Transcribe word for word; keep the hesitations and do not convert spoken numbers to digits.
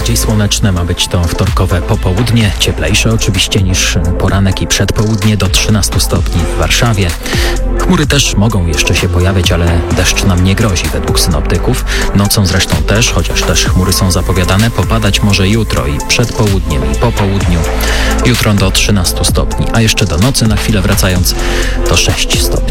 Bardziej słoneczne ma być to wtorkowe popołudnie, cieplejsze oczywiście niż poranek i przedpołudnie, do trzynastu stopni w Warszawie. Chmury też mogą jeszcze się pojawiać, ale deszcz nam nie grozi według synoptyków. Nocą zresztą też, chociaż też chmury są zapowiadane, popadać może jutro i przed południem i po południu. Jutro do trzynastu stopni, a jeszcze do nocy na chwilę wracając to sześć stopni.